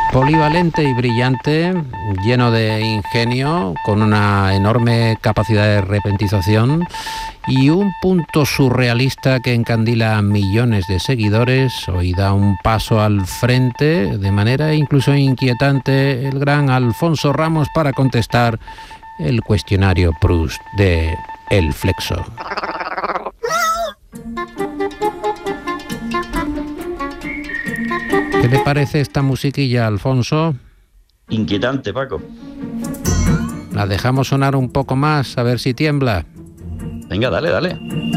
Polivalente y brillante, lleno de ingenio, con una enorme capacidad de repentización y un punto surrealista que encandila a millones de seguidores. Hoy da un paso al frente, de manera incluso inquietante, el gran Alfonso Ramos para contestar el cuestionario Proust de El Flexo. ¿Qué le parece esta musiquilla, Alfonso? Inquietante, Paco. La dejamos sonar un poco más, a ver si tiembla. Venga, dale.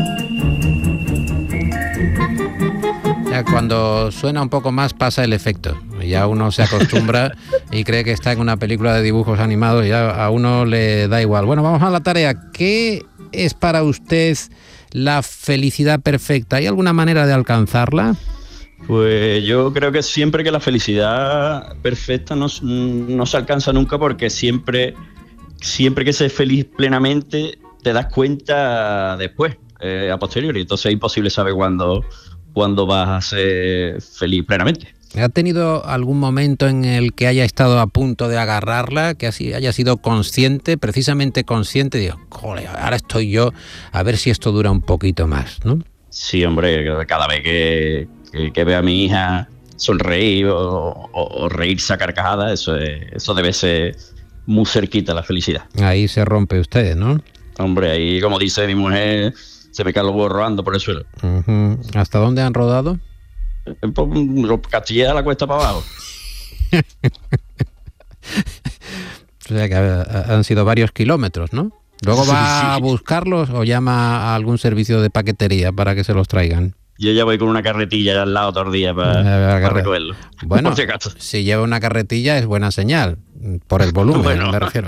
Ya cuando suena un poco más pasa el efecto. Ya uno se acostumbra y cree que está en una película de dibujos animados y ya a uno le da igual. Bueno, vamos a la tarea. ¿Qué es para usted la felicidad perfecta? ¿Hay alguna manera de alcanzarla? Pues yo creo que siempre que la felicidad perfecta no se alcanza nunca, porque siempre que seas feliz plenamente te das cuenta después, a posteriori. Entonces es imposible saber cuándo vas a ser feliz plenamente. ¿Ha tenido algún momento en el que haya estado a punto de agarrarla, que así haya sido consciente, precisamente consciente, digo, joder, ahora estoy yo, a ver si esto dura un poquito más, ¿no? Sí, hombre, cada vez que veo a mi hija sonreír o reírse a carcajadas, eso debe ser muy cerquita la felicidad. Ahí se rompe usted, ¿no? Hombre, ahí, como dice mi mujer, se me caen los huevos rodando por el suelo. Uh-huh. ¿Hasta dónde han rodado? Los Castilla de la cuesta para abajo. O sea que han sido varios kilómetros, ¿no? ¿Luego va a buscarlos o llama a algún servicio de paquetería para que se los traigan? Yo ya voy con una carretilla al lado todos los días para recogerlo. Bueno, si lleva una carretilla es buena señal, por el volumen, bueno. Me refiero.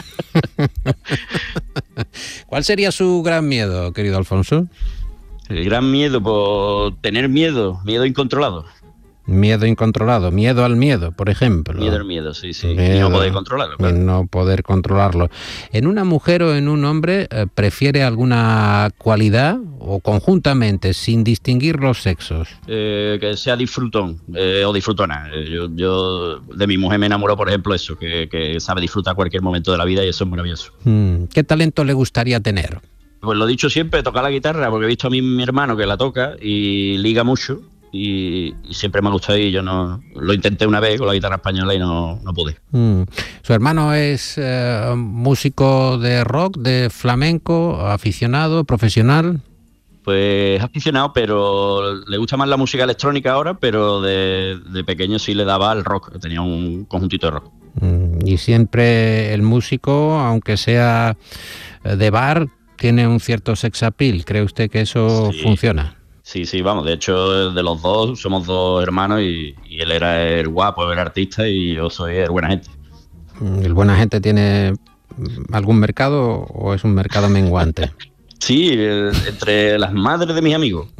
¿Cuál sería su gran miedo, querido Alfonso? El gran miedo, por tener miedo incontrolado. Miedo incontrolado, miedo al miedo, por ejemplo. Miedo al miedo, sí. Miedo, y no poder controlarlo. Claro. No poder controlarlo. ¿En una mujer o en un hombre prefiere alguna cualidad o conjuntamente, sin distinguir los sexos? Que sea disfrutón o disfrutona. Yo de mi mujer me enamoró, por ejemplo, eso, que sabe disfrutar cualquier momento de la vida, y eso es maravilloso. ¿Qué talento le gustaría tener? Pues lo he dicho siempre, tocar la guitarra, porque he visto a mi hermano que la toca y liga mucho. Y siempre me ha gustado, y yo no lo intenté una vez con la guitarra española y no pude. ¿Su hermano es músico de rock, de flamenco, aficionado, profesional? Pues aficionado, pero le gusta más la música electrónica ahora, pero de pequeño sí le daba al rock, tenía un conjuntito de rock. Y siempre el músico, aunque sea de bar, tiene un cierto sex appeal. ¿Cree usted que eso funciona? Sí, vamos, de hecho, de los dos, somos dos hermanos y él era el guapo, el artista, y yo soy el buena gente. ¿El buena gente tiene algún mercado o es un mercado menguante? Sí, entre las madres de mis amigos.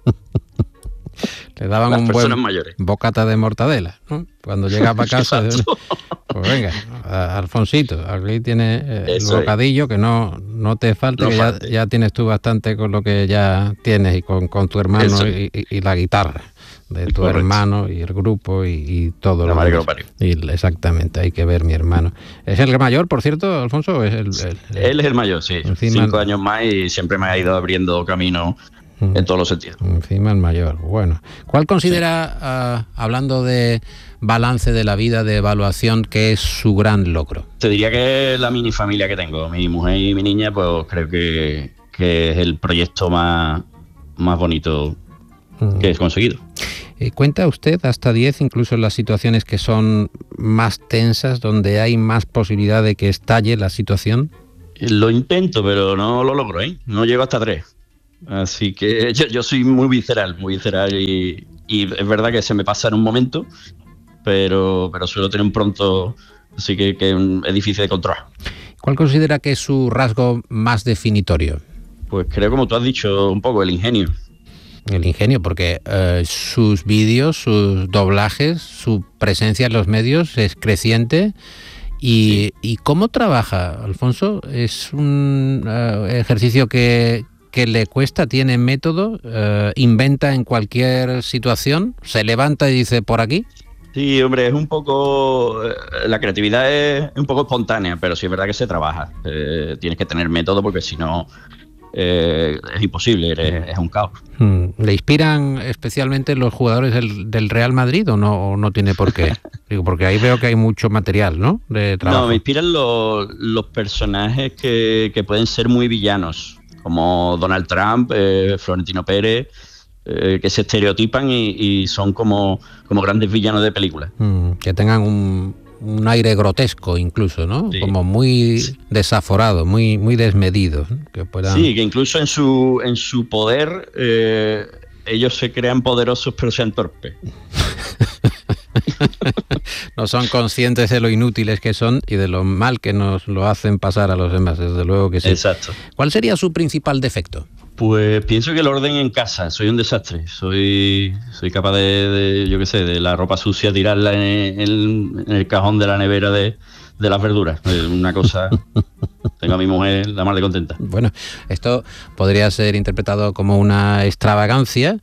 Le daban las un buen mayores. Bocata de mortadela, ¿no? Cuando llegaba a casa, pues venga, Alfonsito, aquí tiene el bocadillo, que no te falte, no que falte. Ya tienes tú bastante con lo que ya tienes, y con tu hermano y la guitarra de tu Correcto. Hermano y el grupo y todo la lo madre demás. Exactamente, hay que ver mi hermano. ¿Es el mayor, por cierto, Alfonso? ¿O es él es el mayor, sí. Encima, 5 años más, y siempre me ha ido abriendo camino en todos los sentidos. Encima el mayor. Bueno, ¿cuál considera, hablando de balance de la vida, de evaluación, que es su gran logro? Te diría que es la mini familia que tengo. Mi mujer y mi niña, pues creo que es el proyecto más bonito que he conseguido. ¿Cuenta usted hasta 10, incluso en las situaciones que son más tensas, donde hay más posibilidad de que estalle la situación? Lo intento, pero no lo logro, ¿eh? No llego hasta 3. Así que yo soy muy visceral y es verdad que se me pasa en un momento, pero suelo tener un pronto, así que es difícil de controlar. ¿Cuál considera que es su rasgo más definitorio? Pues creo, como tú has dicho, un poco el ingenio. El ingenio, porque sus vídeos, sus doblajes, su presencia en los medios es creciente. ¿Y cómo trabaja, Alfonso? ¿Es un ejercicio que le cuesta? ¿Tiene método? ¿Inventa en cualquier situación? ¿Se levanta y dice por aquí? Sí, hombre, es un poco... La creatividad es un poco espontánea, pero sí es verdad que se trabaja. Tienes que tener método porque si no es imposible, es un caos. ¿Le inspiran especialmente los jugadores del Real Madrid o no tiene por qué? Digo, porque ahí veo que hay mucho material, ¿no? De trabajo. No, me inspiran los personajes que pueden ser muy villanos, como Donald Trump, Florentino Pérez, que se estereotipan y son como grandes villanos de películas. Que tengan un aire grotesco incluso, ¿no? Sí. Como muy desaforado, muy desmedido, ¿no? Que puedan... Sí, que incluso en su poder ellos se crean poderosos pero sean torpes. No son conscientes de lo inútiles que son y de lo mal que nos lo hacen pasar a los demás, desde luego que sí. Exacto. ¿Cuál sería su principal defecto? Pues pienso que el orden en casa, soy un desastre, soy capaz yo qué sé, de la ropa sucia tirarla en el cajón de la nevera de las verduras, una cosa, tengo a mi mujer la más de contenta. Bueno, esto podría ser interpretado como una extravagancia,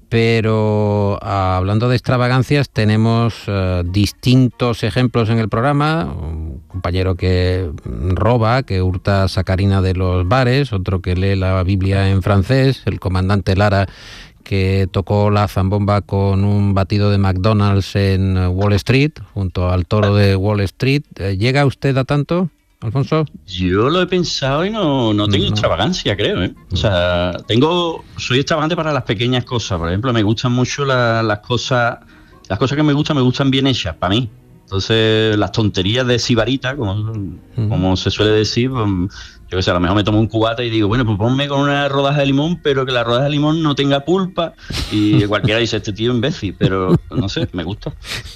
pero hablando de extravagancias tenemos distintos ejemplos en el programa. Un compañero que roba, que hurta sacarina de los bares, otro que lee la Biblia en francés, el comandante Lara que tocó la zambomba con un batido de McDonald's en Wall Street, junto al toro de Wall Street. ¿Llega usted a tanto, Alfonso? Yo lo he pensado y no tengo extravagancia, creo, ¿eh? O sea, soy extravagante para las pequeñas cosas. Por ejemplo, me gustan mucho las cosas que me gustan bien hechas, para mí. Entonces, las tonterías de sibarita, como se suele decir, pues, yo qué sé, a lo mejor me tomo un cubata y digo, bueno, pues ponme con una rodaja de limón, pero que la rodaja de limón no tenga pulpa. Y cualquiera dice, este tío imbécil, pero no sé, me gusta.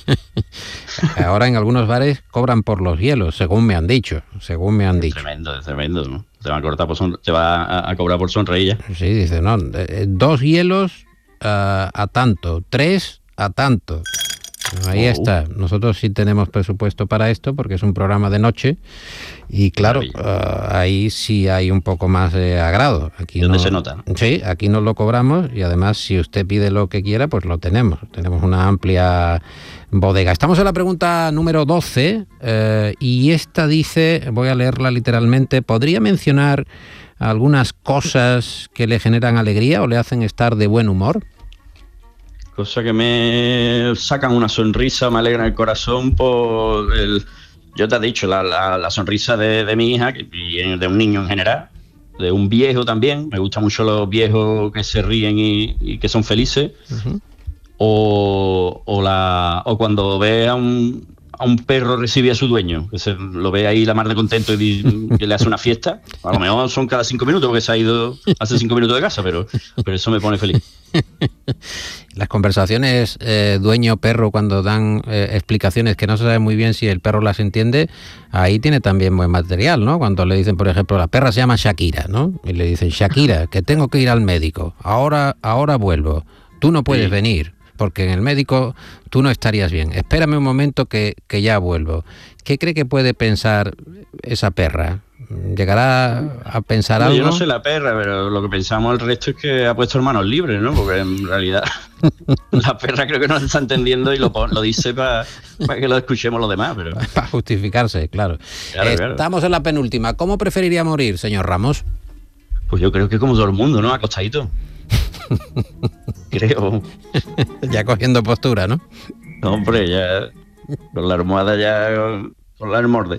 Ahora en algunos bares cobran por los hielos, según me han dicho. Tremendo, ¿no? Te va a cobrar por sonreír ya. Sí, dice, no, 2 hielos a tanto, 3 a tanto. Ahí está. Nosotros sí tenemos presupuesto para esto porque es un programa de noche y claro, ahí sí hay un poco más de agrado. Aquí ¿Dónde se nota? ¿No? Sí, aquí nos lo cobramos y además si usted pide lo que quiera, pues lo tenemos. Tenemos una amplia bodega. Estamos en la pregunta número 12 y esta dice, voy a leerla literalmente, ¿podría mencionar algunas cosas que le generan alegría o le hacen estar de buen humor? Cosas que me sacan una sonrisa, me alegran el corazón yo te he dicho, la sonrisa de mi hija y de un niño en general, de un viejo también. Me gustan mucho los viejos que se ríen y que son felices. Uh-huh. O cuando ve a un perro recibir a su dueño, que lo ve ahí la mar de contento y que le hace una fiesta. A lo mejor son cada 5 minutos porque se ha ido hace 5 minutos de casa, pero eso me pone feliz. Las conversaciones dueño-perro cuando dan explicaciones que no se sabe muy bien si el perro las entiende, ahí tiene también buen material, ¿no? Cuando le dicen, por ejemplo, la perra se llama Shakira, ¿no? Y le dicen, Shakira, que tengo que ir al médico, ahora vuelvo, tú no puedes venir, porque en el médico tú no estarías bien, espérame un momento que ya vuelvo. ¿Qué cree que puede pensar esa perra? ¿Llegará a pensar algo? Yo no sé la perra, pero lo que pensamos el resto es que ha puesto hermanos libres, ¿no? Porque en realidad la perra creo que no se está entendiendo y lo dice para que lo escuchemos los demás. Pero... Para justificarse, claro. Estamos en la penúltima. ¿Cómo preferiría morir, señor Ramos? Pues yo creo que como todo el mundo, ¿no? Acostadito. Creo. Ya cogiendo postura, ¿no? No, hombre, ya con la almohada ya con la morde.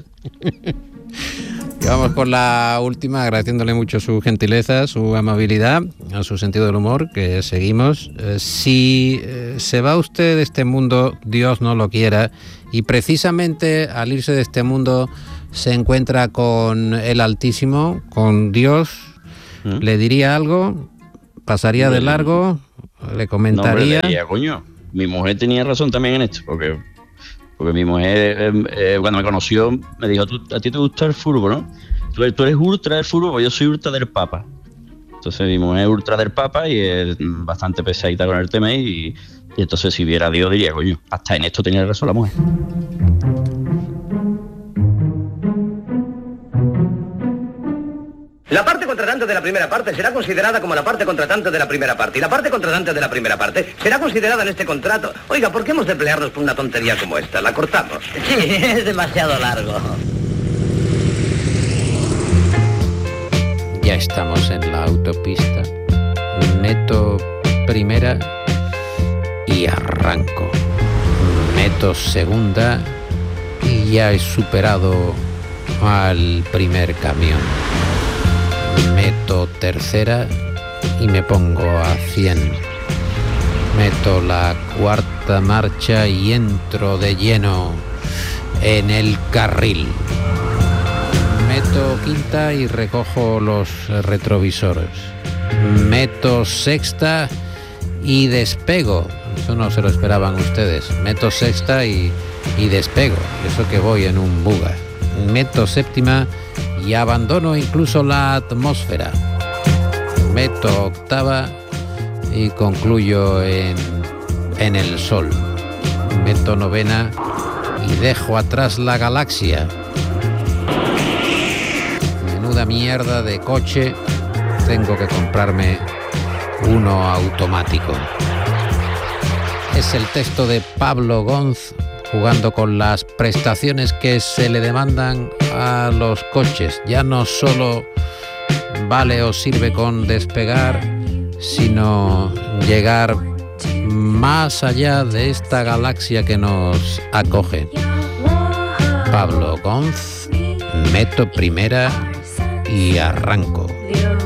Y vamos por la última, agradeciéndole mucho su gentileza, su amabilidad, su sentido del humor, que seguimos. Si se va usted de este mundo, Dios no lo quiera, y precisamente al irse de este mundo se encuentra con el Altísimo, con Dios, ¿le diría algo? ¿Pasaría de largo? ¿Le comentaría? No, hombre, le diría, coño, mi mujer tenía razón también en esto, porque mi mujer, cuando me conoció, me dijo, a ti te gusta el fútbol, ¿no? Tú eres ultra del fútbol, pues yo soy ultra del Papa. Entonces mi mujer es ultra del Papa y es bastante pesadita con el tema y entonces si viera a Dios diría, coño, hasta en esto tenía razón la mujer. La parte contratante de la primera parte será considerada como la parte contratante de la primera parte. Y la parte contratante de la primera parte será considerada en este contrato. Oiga, ¿por qué hemos de pelearnos por una tontería como esta? La cortamos. Sí, es demasiado largo. Ya estamos en la autopista. Meto primera y arranco. Meto segunda y ya he superado al primer camión. Meto tercera y me pongo a 100. Meto la cuarta marcha y entro de lleno en el carril. Meto quinta y recojo los retrovisores. Meto sexta y despego. Eso no se lo esperaban ustedes. Meto sexta y despego. Eso que voy en un Buga. Meto séptima y abandono incluso la atmósfera. Meto octava y concluyo en el sol. Meto novena y dejo atrás la galaxia. Menuda mierda de coche. Tengo que comprarme uno automático. Es el texto de Pablo Gonz jugando con las prestaciones que se le demandan a los coches. Ya no solo vale o sirve con despegar, sino llegar más allá de esta galaxia que nos acoge. Pablo Gonz, meto primera y arranco.